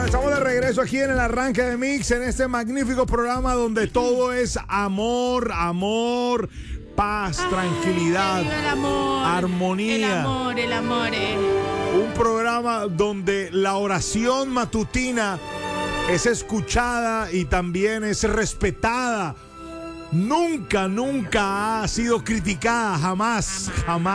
Estamos de regreso aquí en el arranque de Mix, en este magnífico programa donde todo es amor, paz, tranquilidad, el amor, armonía. El amor. Un programa donde la oración matutina es escuchada y también es respetada. Nunca ha sido criticada, jamás.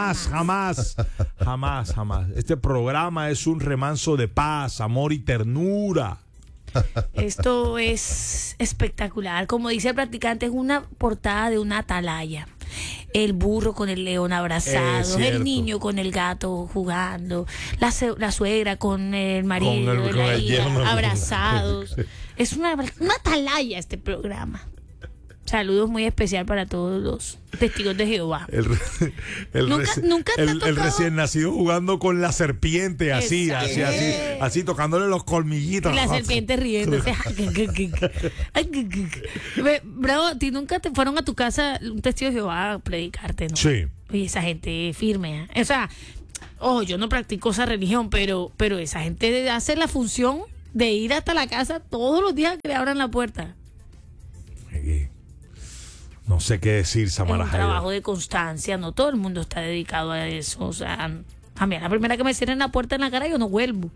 Este programa es un remanso de paz, amor y ternura. Esto es espectacular. Como dice el practicante, es una portada de una atalaya. El burro con el león abrazado, el niño con el gato jugando, la suegra con el marido de la hija abrazados. Es una atalaya este programa. Saludos muy especial para todos los testigos de Jehová. Nunca el recién nacido jugando con la serpiente, así, tocándole los colmillitos. Y la serpiente riéndose. Bravo, ¿a ti nunca te fueron a tu casa un testigo de Jehová a predicarte, no? Sí. Oye, esa gente firme, ¿eh? O sea, yo no practico esa religión, pero esa gente hace la función de ir hasta la casa todos los días que le abran la puerta. No sé qué decir, Samara. Es un trabajo de constancia, no todo el mundo está dedicado a eso. O sea, a mí la primera que me cierren la puerta en la cara yo no vuelvo.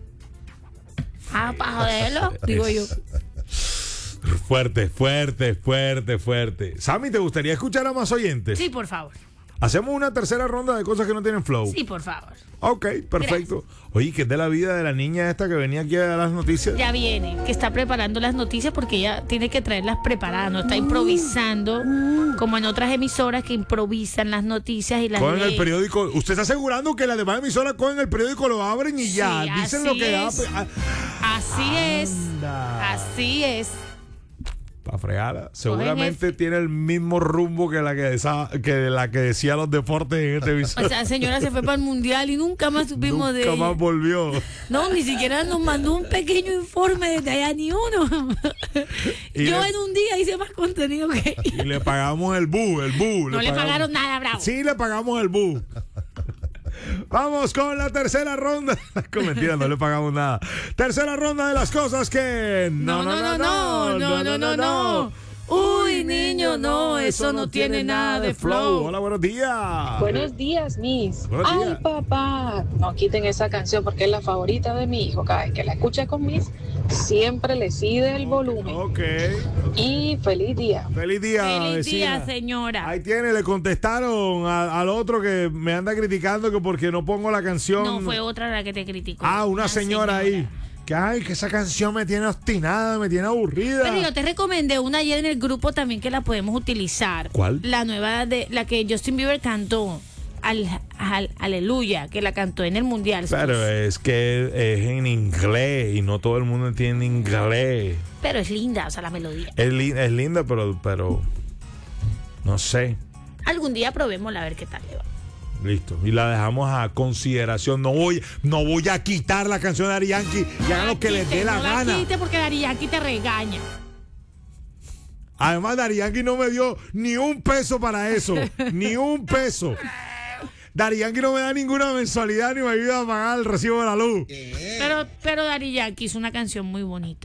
Para joderlo, digo yo. Fuerte. Sammy, ¿te gustaría escuchar a más oyentes? Sí, por favor. ¿Hacemos una tercera ronda de cosas que no tienen flow? Sí, por favor. Ok, perfecto. Gracias. Oye, ¿qué es de la vida de la niña esta que venía aquí a dar las noticias? Ya viene, que está preparando las noticias porque ella tiene que traerlas preparadas, no está improvisando como en otras emisoras que improvisan las noticias y las Cogen leen. el periódico. ¿Usted está asegurando que las demás emisoras cogen el periódico, lo abren y ya? Sí, Dicen lo que da. Así es. Para fregarla. Seguramente tiene el mismo rumbo que la que decía los deportes en este episodio. O sea, la señora se fue para el mundial y nunca más supimos de ella. Nunca más volvió. No, ni siquiera nos mandó un pequeño informe desde allá, ni uno. Yo en un día hice más contenido que ella. Y le pagamos el bus. No le pagaron nada, Bravo. Sí, le pagamos el bus. Vamos con la tercera ronda. Con mentira, no le pagamos nada. Tercera ronda de las cosas que no. Uy, niño, no, eso no tiene nada de flow. Hola, buenos días. Buenos días, Miss. Buenos días. Ay, papá, no quiten esa canción porque es la favorita de mi hijo. Cada vez que la escucha con Miss, siempre le side el volumen. Ok. Y feliz día. Feliz día, Feliz vecina. día, señora. Ahí tiene, le contestaron al otro que me anda criticando que porque no pongo la canción. No, fue otra la que te criticó. Una señora ahí. Que esa canción me tiene obstinada, me tiene aburrida. Pero yo te recomendé una ayer en el grupo también que la podemos utilizar. ¿Cuál? La nueva de la que Justin Bieber cantó. Aleluya, que la cantó en el mundial. Pero es que es en inglés y no todo el mundo entiende inglés. Pero es linda, o sea, la melodía. Es linda, pero no sé. Algún día probémosla a ver qué tal le va. Listo. Y la dejamos a consideración. No voy a quitar la canción de Daddy Yankee y hagan lo que les dé la gana. No la quite porque Daddy Yankee te regaña. Además, Daddy Yankee no me dio ni un peso para eso. Ni un peso. Daddy Yankee no me da ninguna mensualidad ni me ayuda a pagar el recibo de la luz. Pero Daddy Yankee hizo una canción muy bonita.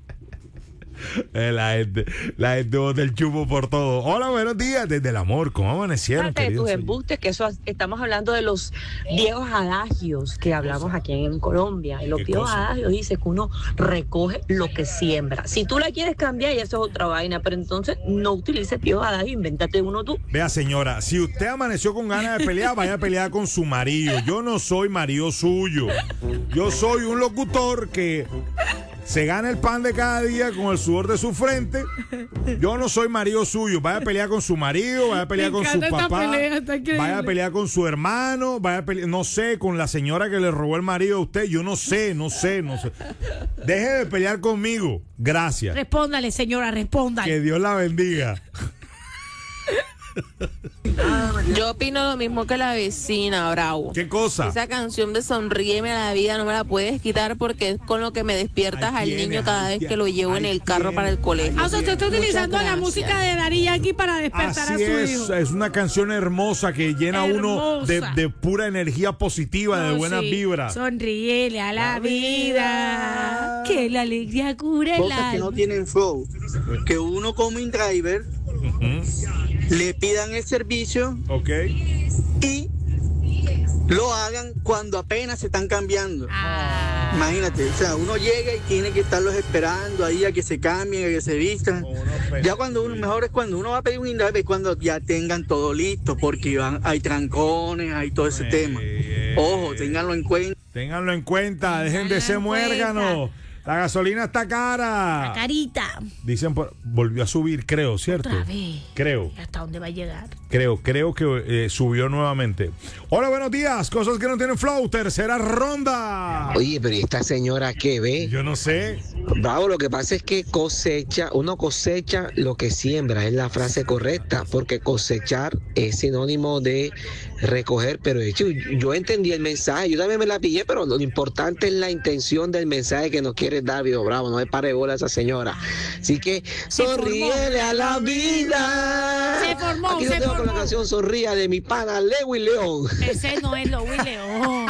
La gente bota el chupo por todo. Hola, buenos días. Desde el amor, ¿cómo amanecieron? De tus embustes, que eso estamos hablando de los viejos adagios que hablamos aquí en Colombia. Y los viejos adagios dice que uno recoge lo que siembra. Si tú la quieres cambiar, ya eso es otra vaina, pero entonces no utilices viejos adagios, invéntate uno tú. Vea, señora, si usted amaneció con ganas de pelear, vaya a pelear con su marido. Yo no soy marido suyo. Yo soy un locutor que se gana el pan de cada día con el sudor de su frente. Yo no soy marido suyo. Vaya a pelear con su marido, vaya a pelear con su papá, vaya a pelear con su hermano, vaya a pelear, no sé, con la señora que le robó el marido a usted. Yo no sé. Deje de pelear conmigo. Gracias. Respóndale, señora, respóndale. Que Dios la bendiga. Yo opino lo mismo que la vecina, Bravo. ¿Qué cosa? Esa canción de Sonríeme a la vida no me la puedes quitar porque es con lo que me despiertas al niño cada vez que lo llevo en el carro para el colegio. O sea, usted está utilizando la música de Daddy Yankee para despertar Así a su es, hijo. es una canción hermosa que llena uno Hermosa. de pura energía positiva, de No, buenas sí. vibras. Sonríele a la vida, que la alegría cura el Cosas que no alma. tienen flow. Que uno como InDriver le pidan el servicio Ok. y lo hagan cuando apenas se están cambiando. Ah. Imagínate, o sea, uno llega y tiene que estarlos esperando ahí a que se cambien, a que se vistan. Ya cuando uno, mejor es cuando uno va a pedir un InDriver, es cuando ya tengan todo listo, porque hay trancones, hay todo ese tema. Ojo, ténganlo en cuenta. Ténganlo en cuenta, dejen de ser en cuenta. muérganos. La gasolina está cara. Carita. Dicen, volvió a subir, creo, ¿cierto? Otra vez. Creo. ¿Y hasta dónde va a llegar? Creo que subió nuevamente. Hola, buenos días. Cosas que no tienen flow. Tercera ronda. Oye, pero ¿y esta señora qué ve? Yo no sé. Bravo, lo que pasa es que uno cosecha lo que siembra, es la frase correcta, porque cosechar es sinónimo de recoger, pero de hecho yo entendí el mensaje, yo también me la pillé, pero lo importante es la intención del mensaje que nos quiere dar, Vivo Bravo, no me pare bola a esa señora. Así que sonríele a la vida. Se formó, Aquí lo se tengo con la formó. canción Sonría de mi pana Lewin León. Ese no es Lewin León.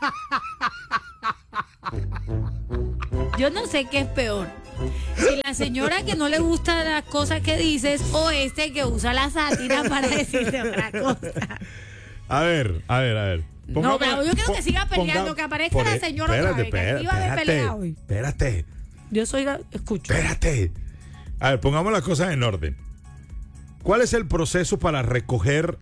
Yo no sé qué es peor. Si la señora que no le gusta las cosas que dices o este que usa la sátira para decirte otra cosa. A ver. No, Bravo, yo quiero que siga peleando, que aparezca la señora otra vez, que aquí va a haber pelea hoy. Espérate. Yo soy la... Escucho. Espérate. A ver, pongamos las cosas en orden. ¿Cuál es el proceso para recoger?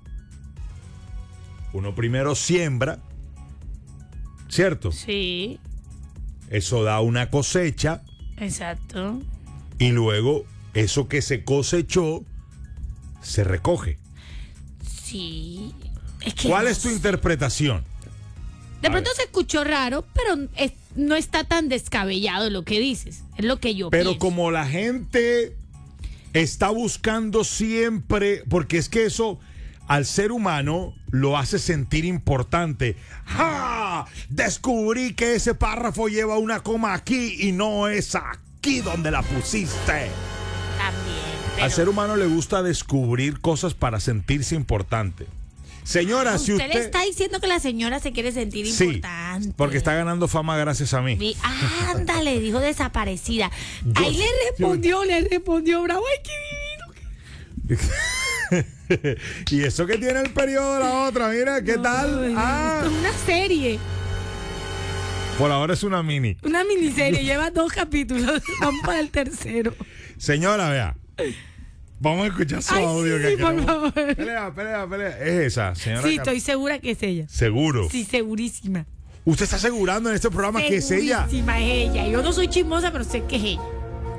Uno primero siembra, ¿cierto? Sí, Eso da una cosecha exacto. y luego eso que se cosechó se recoge. Sí. Es que ¿Cuál no es tu sé. interpretación? De pronto se escuchó raro, pero no está tan descabellado lo que dices. Es lo que yo Pero pienso. como la gente está buscando siempre, porque es que eso al ser humano lo hace sentir importante. ¡Ja! Descubrí que ese párrafo lleva una coma aquí y no es aquí donde la pusiste. También. Pero Al ser humano le gusta descubrir cosas para sentirse importante. Señora, si usted le usted... está diciendo que la señora se quiere sentir Sí, importante. porque está ganando fama gracias a mí. Ándale, dijo desaparecida. Yo- Ahí le respondió, Bravo. Ay, qué divino. Y eso que tiene el periodo de la otra, mira, ¿qué tal? Ah, Esto es una serie, por ahora es una mini. una miniserie, lleva 2 capítulos, vamos para el tercero. Señora, vea. Vamos a escuchar su Ay, audio sí, que por queremos. favor. Pelea. Es esa, señora. Sí, estoy segura que es ella. Seguro. Sí, segurísima. Usted está asegurando en este programa que es ella. Segurísima es ella. Yo no soy chismosa, pero sé que es ella.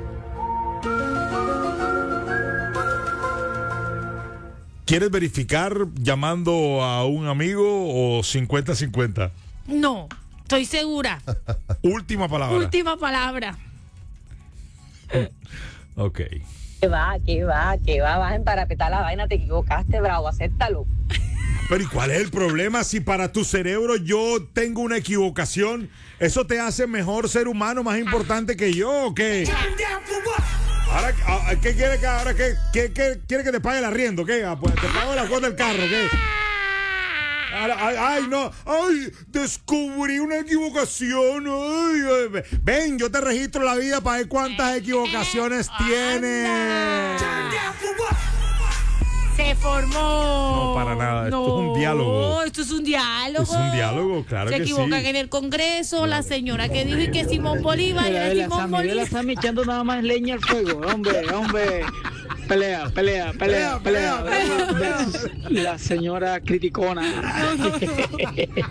¿Quieres verificar llamando a un amigo o 50-50? No, estoy segura. Última palabra. Última palabra. Ok. Que va, vas a emparapetar la vaina, te equivocaste, Bravo, acéptalo. Pero ¿y cuál es el problema si para tu cerebro yo tengo una equivocación? ¿Eso te hace mejor ser humano, más importante que yo o qué? Ahora, ¿qué quiere que ahora qué quiere que te pague el arriendo? ¿Qué? Pues te pago la cuota del carro, ¿qué? Ay, no, descubrí una equivocación. Ven, yo te registro la vida para ver cuántas equivocaciones tienes. Se formó. No, para nada. Esto es un diálogo. No, esto es un diálogo. Es un diálogo, claro Se que sí. equivocan en el Congreso, la señora que dijo y que Simón Bolívar era Simón Bolívar. Están echando nada más leña al fuego, hombre. Pelea. La señora criticona.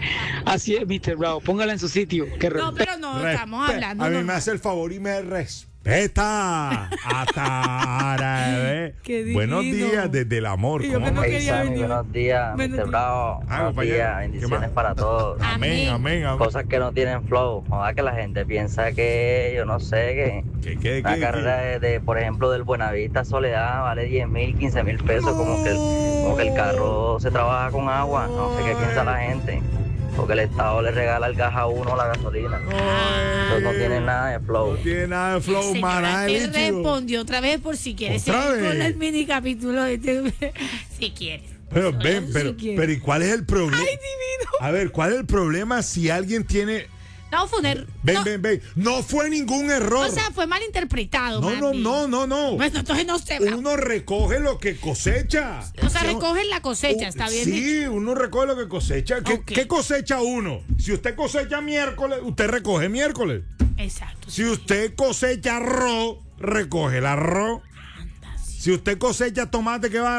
Así es, Mr. Bravo. Póngala en su sitio. No, pero no, estamos hablando. A mí no. me hace el favor y me respeta. Peta, hasta ahora, Qué divino. Buenos días desde el amor. Y yo que no Hey, quería Sammy, venir. buenos días, Buenos Mr. Bravo. Buenos compañero. días, ¿Qué bendiciones más? para todos. Amén, amén, amén. Cosas que no tienen flow. Joder, que la gente piensa que, yo no sé, que una carrera de, por ejemplo, del Buenavista Soledad vale 10.000, 15.000 pesos, como que el carro se trabaja con agua. No sé qué piensa la gente. Porque el Estado le regala el gas a uno la gasolina. Entonces no tiene nada de flow. No tiene nada de flow, maná de Él líquido. respondió otra vez por si quieres ¿Otra seguir vez? con el mini capítulo de este. Si quieres. Pero Solo ven, si pero quieres. ¿y cuál es el problema? Ay, divino. A ver, ¿cuál es el problema si alguien tiene... No, fue un Ven. No fue ningún error. O sea, fue mal interpretado. No. Bueno, entonces no sé. Uno recoge lo que cosecha. O sea, recogen la cosecha, ¿está bien? Sí, uno recoge lo que cosecha. Ok. ¿Qué cosecha uno? Si usted cosecha miércoles, usted recoge miércoles. Exacto. Si usted cosecha arroz, recoge el arroz. Si usted cosecha tomate, ¿qué va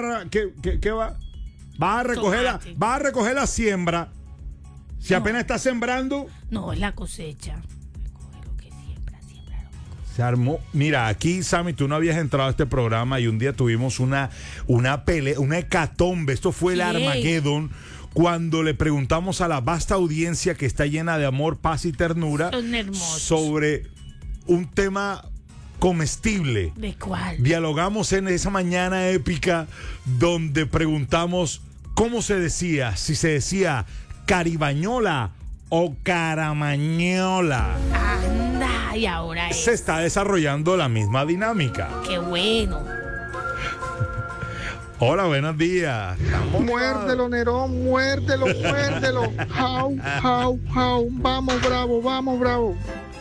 a recoger? Tomate. Va a recoger la siembra. Si No. apenas está sembrando, No, es la cosecha. Recoge lo que siembra lo que se armó. Mira, aquí, Sammy, tú no habías entrado a este programa y un día tuvimos una pelea, una hecatombe. Esto fue el ¿Qué? Armagedón. Cuando le preguntamos a la vasta audiencia que está llena de amor, paz y ternura Son hermosos. sobre un tema comestible. ¿De cuál? Dialogamos en esa mañana épica donde preguntamos cómo se decía, si se decía caribañola o caramañola. Anda, y ahora Se está desarrollando la misma dinámica. Qué bueno. Hola, buenos días. Muérdelo, Nerón, muérdelo. Jau. Vamos, bravo.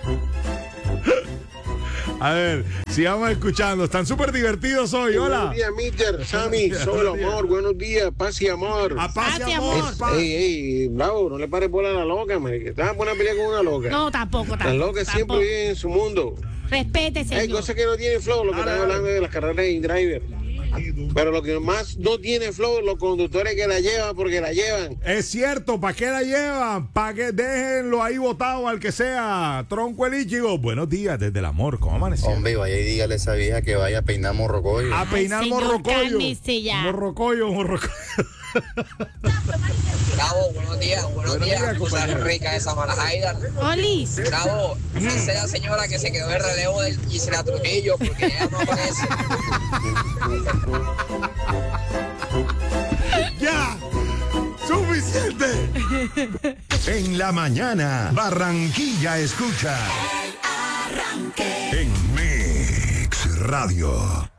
A ver, sigamos escuchando. Están súper divertidos hoy. Hola. Buenos días, Mister, Sammy, solo amor, buenos días, paz y amor. A paz y amor. Paz. Ey, bravo, no le pares bola a la loca, man, que te vas a poner a pelear con una loca. No, tampoco. Las locas siempre viven en su mundo. Respete, señor. Hay cosas que no tienen flow, lo que están hablando de las carreras de driver. Pero lo que más no tiene flow, los conductores que la llevan porque la llevan. Es cierto, ¿para qué la llevan? Para que déjenlo ahí botado al que sea. Tronco el Íchigo. Buenos días desde el amor. ¿Cómo amaneció? Hombre, vaya y dígale a esa vieja que vaya a peinar morrocoyo. A peinar señor, morrocoyo. cálmese ya. Morrocoyo. Bravo, buenos días, cosa rica esa malajaida. Olis. Bravo, esa es la señora que se quedó en el relevo del Gisela Trujillo porque ella no aparece. ¡Ya! ¡Suficiente! En la mañana, Barranquilla escucha. El Arranque. En Mix Radio.